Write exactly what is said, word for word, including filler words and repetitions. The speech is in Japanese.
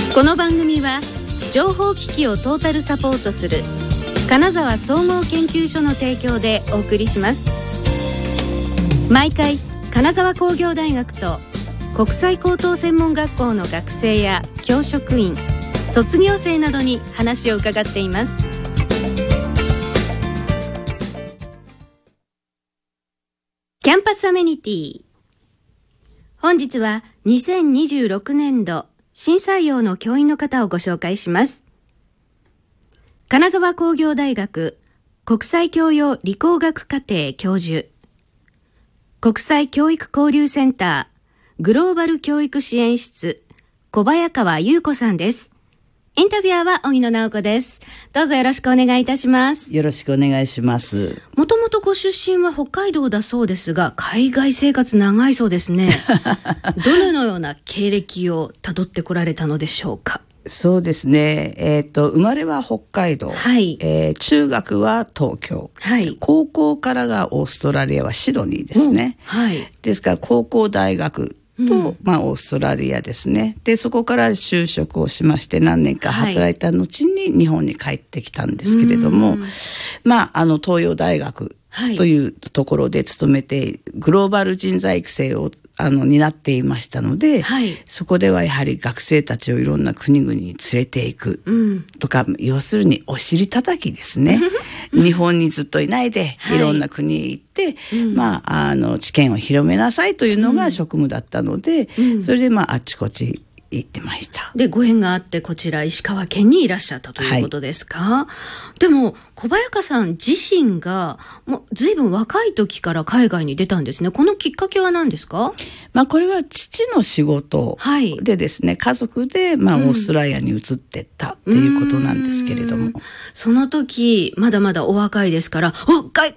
この番組は情報機器をトータルサポートする金沢総合研究所の提供でお送りします。毎回金沢工業大学と国際高等専門学校の学生や教職員、卒業生などに話を伺っています。キャンパスアメニティ。本日はにせんにじゅうろくねんど新採用の教員の方をご紹介します。金沢工業大学国際教養理工学課程教授、国際教育交流センターグローバル教育支援室小早川優子さんです。インタビュアーは荻野直子です。どうぞよろしくお願いいたします。 よろしくお願いします。 もともとご出身は北海道だそうですが、海外生活長いそうですね。どのような経歴をたどってこられたのでしょうか。 そうですね、えーと、生まれは北海道、 はいえー、中学は東京、 はい、 高校からがオーストラリアはシドニーですね、 はい、 ですから高校大学と、 うんまあ、オーストラリアですね。でそこから就職をしまして何年か働いた後に日本に帰ってきたんですけれども、 はい、 まあ、あの東洋大学というところで勤めてグローバル人材育成をあの担っていましたので、 はい、 そこではやはり学生たちをいろんな国々に連れていくとか、うん、要するにお尻叩きですね。日本にずっといないで、はい、いろんな国へ行って、うん、まあ、あの知見を広めなさいというのが職務だったので、うん、それでまああっちこっち行ってました。 でご縁があってこちら石川県にいらっしゃったということですか。はい、でも小早川さん自身がもう随分若い時から海外に出たんですね。このきっかけは何ですか。 まあ、これは父の仕事でですね、はい、家族でまあオーストラリアに移ってったっていうことなんですけれども、うん、 その時まだまだお若いですから、お外